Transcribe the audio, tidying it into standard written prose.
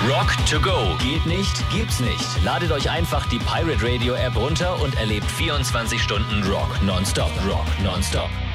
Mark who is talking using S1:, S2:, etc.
S1: Rock to go. Geht nicht, gibt's nicht. Ladet euch einfach die Pirate Radio App runter und erlebt 24 Stunden Rock nonstop. Rock nonstop.